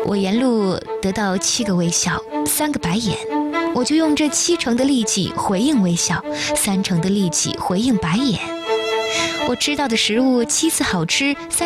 我沿路得到7个微笑，3个白眼，我就用这7成的力气回应微笑，3成的力气回应白眼。我吃到的食物7次好吃，